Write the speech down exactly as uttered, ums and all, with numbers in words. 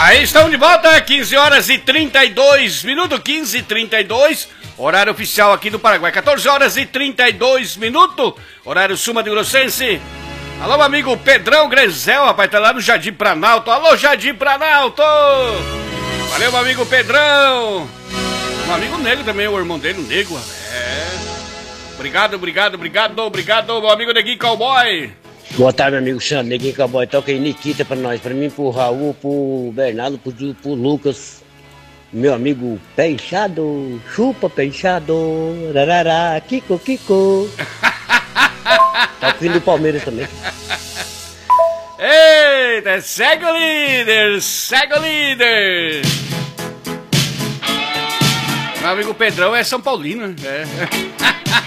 Aí estamos de volta, quinze horas e trinta e dois minutos, quinze e trinta e dois, horário oficial aqui do Paraguai, quatorze horas e trinta e dois minutos, horário Suma de Grossense. Alô, meu amigo Pedrão Grezel, rapaz, tá lá no Jardim Planalto. Alô, Jardim Planalto! Valeu, meu amigo Pedrão! Um amigo negro também, o irmão dele, o nego. É. Obrigado, obrigado, obrigado, obrigado, meu amigo Neguinho Cowboy. Boa tarde, meu amigo Xande, Neguinho Cowboy. Toca aí Nikita pra nós, pra mim, pro Raul, pro Bernardo, pro, pro Lucas. Meu amigo Pé Inchado, chupa Pé Inchado, rarará, Kiko, Kiko. Tá o filho do Palmeiras também. Eita, segue o líder, segue o líder. Meu amigo Pedrão é São Paulino, é.